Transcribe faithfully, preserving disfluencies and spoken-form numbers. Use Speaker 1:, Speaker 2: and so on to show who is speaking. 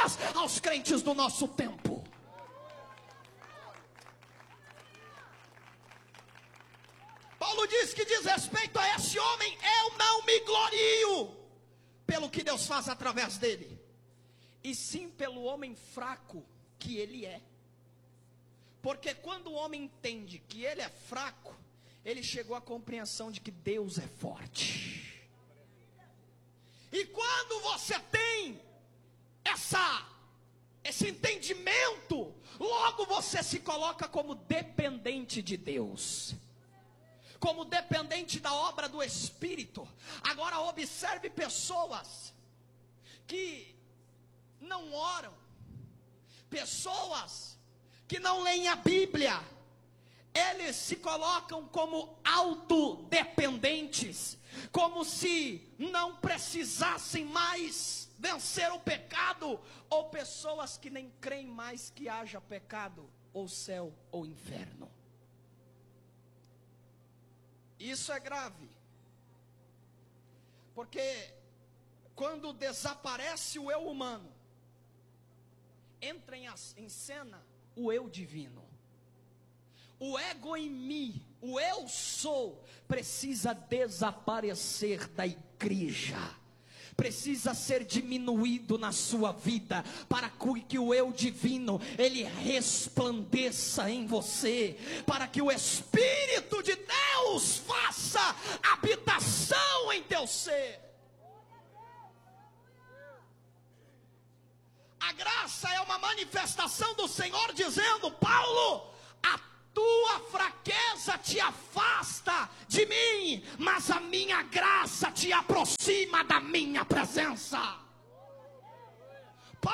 Speaker 1: aos crentes do nosso tempo. Paulo diz que diz respeito a esse homem: eu não me glorio pelo que Deus faz através dele, e sim pelo homem fraco que ele é. Porque quando o homem entende que ele é fraco, ele chegou à compreensão de que Deus é forte. E quando você tem essa, esse entendimento, logo você se coloca como dependente de Deus, como dependente da obra do Espírito. Agora observe pessoas que não oram, pessoas que não leem a Bíblia, eles se colocam como autodependentes, como se não precisassem mais vencer o pecado, ou pessoas que nem creem mais que haja pecado, ou céu ou inferno. Isso é grave, porque quando desaparece o eu humano, entra em, em cena o eu divino. O ego em mim, o eu sou, precisa desaparecer da igreja, precisa ser diminuído na sua vida, para que o eu divino, ele resplandeça em você, para que o Espírito de Deus faça habitação em teu ser. A graça é uma manifestação do Senhor dizendo: Paulo, a tua fraqueza te afasta de mim, mas a minha graça te aproxima da minha presença.